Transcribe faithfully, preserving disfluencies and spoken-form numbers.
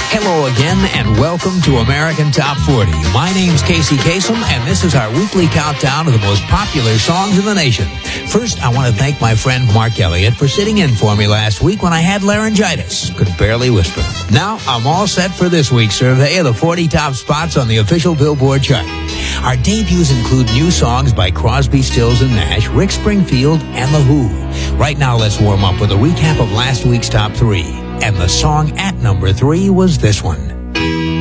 Hello again, and welcome to American Top forty. My name's Casey Kasem, and this is our weekly countdown of the most popular songs in the nation. First, I want to thank my friend Mark Elliott for sitting in for me last week when I had laryngitis. Could barely whisper. Now, I'm all set for this week's survey of the forty top spots on the official Billboard chart. Our debuts include new songs by Crosby, Stills and Nash, Rick Springfield, and The Who. Right now, let's warm up with a recap of last week's top three. And the song at number three was this one.